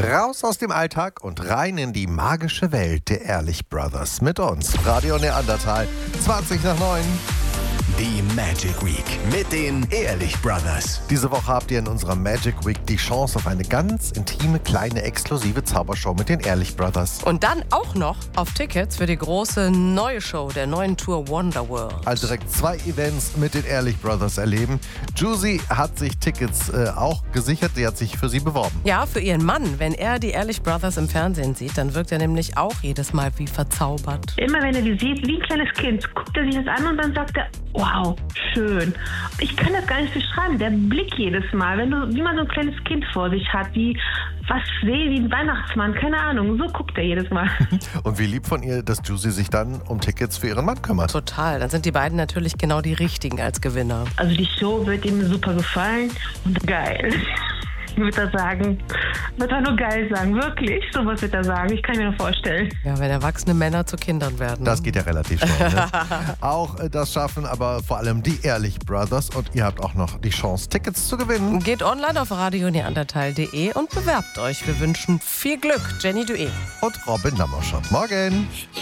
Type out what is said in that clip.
Raus aus dem Alltag und rein in die magische Welt der Ehrlich Brothers mit uns. Radio Neandertal, 20:09. Die Magic Week mit den Ehrlich Brothers. Diese Woche habt ihr in unserer Magic Week die Chance auf eine ganz intime, kleine, exklusive Zaubershow mit den Ehrlich Brothers. Und dann auch noch auf Tickets für die große neue Show der neuen Tour Wonderworld. Also direkt 2 Events mit den Ehrlich Brothers erleben. Juicy hat sich Tickets auch gesichert, sie hat sich für sie beworben. Ja, für ihren Mann. Wenn er die Ehrlich Brothers im Fernsehen sieht, dann wirkt er nämlich auch jedes Mal wie verzaubert. Immer wenn er die sieht, wie ein kleines Kind, guckt er sich das an und dann sagt er, wow, schön. Ich kann das gar nicht beschreiben. Der Blick jedes Mal, wie man so ein kleines Kind vor sich hat, wie ein Weihnachtsmann, keine Ahnung, so guckt er jedes Mal. Und wie lieb von ihr, dass Juicy sich dann um Tickets für ihren Mann kümmert. Total, dann sind die beiden natürlich genau die richtigen als Gewinner. Also die Show wird ihm super gefallen und geil. Wird er sagen, wird er nur geil sagen, wirklich, sowas wird er sagen, ich kann mir nur vorstellen. Ja, wenn erwachsene Männer zu Kindern werden. Das geht ja relativ schnell. Ne? Auch das schaffen aber vor allem die Ehrlich Brothers und ihr habt auch noch die Chance, Tickets zu gewinnen. Geht online auf radioneandertal.de und bewerbt euch. Wir wünschen viel Glück. Jenny Dué Und Robin Lamoschott. Morgen!